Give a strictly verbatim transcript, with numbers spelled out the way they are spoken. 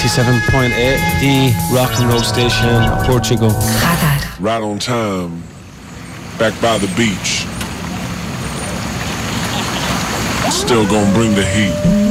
ninety-seven point eight, the rock and roll station of Portugal. Radar. Right on time, back by the beach. Still gonna bring the heat.